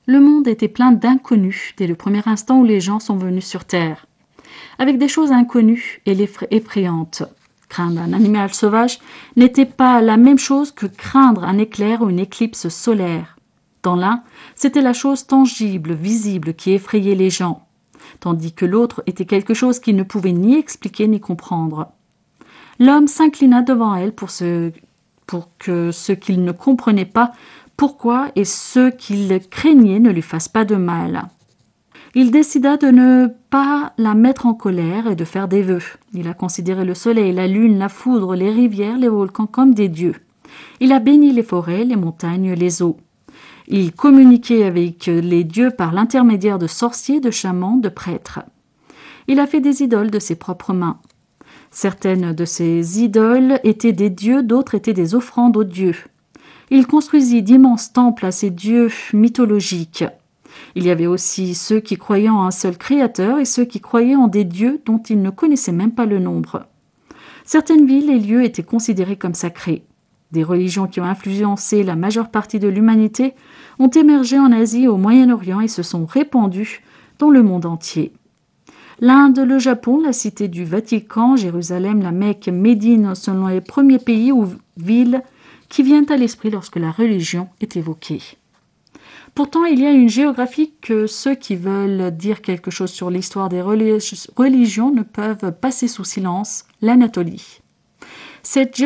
Le monde était plein d'inconnus dès le premier instant où les gens sont venus sur Terre, avec des choses inconnues et effrayantes. Craindre un animal sauvage n'était pas la même chose que craindre un éclair ou une éclipse solaire. Dans l'un, c'était la chose tangible, visible, qui effrayait les gens, tandis que l'autre était quelque chose qu'il ne pouvait ni expliquer ni comprendre. L'homme s'inclina devant elle pour que ce qu'il ne comprenait pas, pourquoi et ce qu'il craignait ne lui fasse pas de mal. Il décida de ne pas la mettre en colère et de faire des vœux. Il a considéré le soleil, la lune, la foudre, les rivières, les volcans comme des dieux. Il a béni les forêts, les montagnes, les eaux. Il communiquait avec les dieux par l'intermédiaire de sorciers, de chamans, de prêtres. Il a fait des idoles de ses propres mains. Certaines de ces idoles étaient des dieux, d'autres étaient des offrandes aux dieux. Il construisit d'immenses temples à ces dieux mythologiques. Il y avait aussi ceux qui croyaient en un seul créateur et ceux qui croyaient en des dieux dont ils ne connaissaient même pas le nombre. Certaines villes et lieux étaient considérés comme sacrés. Des religions qui ont influencé la majeure partie de l'humanité ont émergé en Asie et au Moyen-Orient et se sont répandues dans le monde entier. L'Inde, le Japon, la cité du Vatican, Jérusalem, la Mecque, Médine sont les premiers pays ou villes qui viennent à l'esprit lorsque la religion est évoquée. Pourtant, il y a une géographie que ceux qui veulent dire quelque chose sur l'histoire des religions ne peuvent passer sous silence, l'Anatolie. Cette